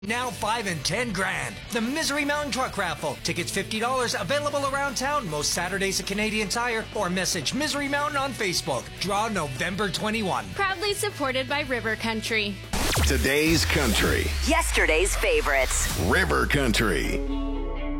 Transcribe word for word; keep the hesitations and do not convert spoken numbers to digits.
Now five and ten grand. The Misery Mountain Truck Raffle. Tickets fifty dollars. Available around town most Saturdays at Canadian Tire, or message Misery Mountain on Facebook. Draw November twenty-first. Proudly supported by River Country. Today's country. Yesterday's favorites. River Country.